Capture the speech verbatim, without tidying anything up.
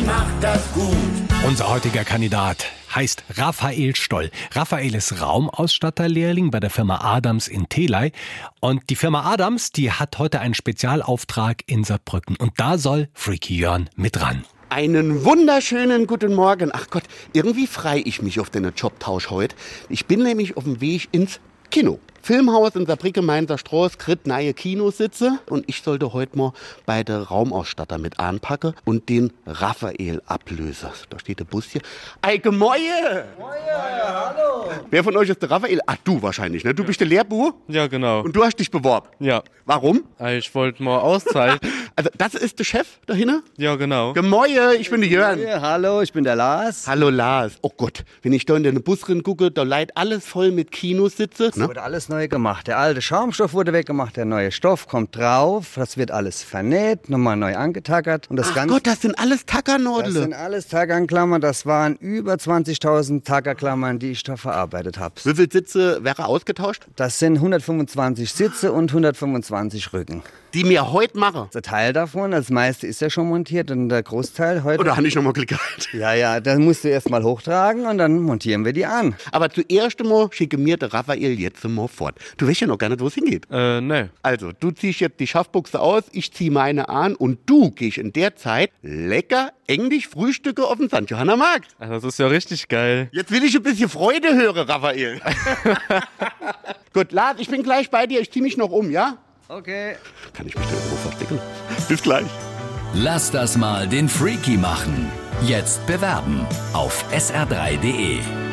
macht das gut. Unser heutiger Kandidat heißt Raphael Stoll. Raphael ist Raumausstatterlehrling bei der Firma Adams in Theley. Und die Firma Adams, die hat heute einen Spezialauftrag in Saarbrücken. Und da soll Freaky Jörn mit ran. Einen wunderschönen guten Morgen. Ach Gott, irgendwie frei ich mich auf den Jobtausch heute. Ich bin nämlich auf dem Weg ins Kino. Filmhaus in Saarbrücken, Mainzer Straße, kriegt neue Kinositze. Und ich sollte heute mal bei der Raumausstatter mit anpacken und den Raphael ablösen. Da steht der Bus hier. Ei, Gemäue! Hallo! Wer von euch ist der Raphael? Ach, du wahrscheinlich, ne? Du bist der Lehrbuch? Ja, genau. Und du hast dich beworben? Ja. Warum? Ich wollte mal Auszeit. Also, das ist der Chef da hinten? Ja, genau. Gemäue, ich bin der Jörn. Ja, hallo, ich bin der Lars. Hallo Lars. Oh Gott, wenn ich da in den Bus drin gucke, da leiht alles voll mit Kinositze. Es wurde alles neu gemacht. Der alte Schaumstoff wurde weggemacht, der neue Stoff kommt drauf. Das wird alles vernäht, nochmal neu angetackert. Und das Ach Ganze, Gott, das sind alles das Tackernordle. sind alles Tackerklammern. Das waren über zwanzigtausend Tackerklammern, die ich da verarbeitet habe. Wie viele Sitze wäre ausgetauscht? Das sind hundertfünfundzwanzig Sitze und hundertfünfundzwanzig Rücken. Die mir heute mache. Der Teil davon, das meiste ist ja schon montiert und der Großteil heute... Oder habe ich noch mal Glück gehabt? Ja, ja, das musst du erst mal hochtragen und dann montieren wir die an. Aber zuerst mal schicke mir der Raphael jetzt mal fort. Du weißt ja noch gar nicht, wo es hingeht. Äh, ne. Also, du ziehst jetzt die Schaffbuchse aus, ich zieh meine an und du gehst in der Zeit lecker englisch Frühstücke auf dem Sankt Johanner Markt. Ach, das ist ja richtig geil. Jetzt will ich ein bisschen Freude hören, Raphael. Gut, Lars, ich bin gleich bei dir. Ich zieh mich noch um, ja? Okay. Kann ich mich da irgendwo verstecken? Bis gleich. Lass das mal den Freaky machen. Jetzt bewerben auf s r drei punkt d e.